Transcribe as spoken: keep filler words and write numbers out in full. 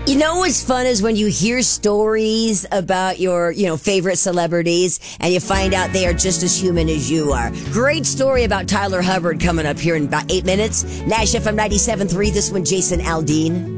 You know what's fun is when you hear stories about your, you know, favorite celebrities and you find out they are just as human as you are. Great story about Tyler Hubbard coming up here in about eight minutes. Nash F M ninety-seven point three, this one, Jason Aldean.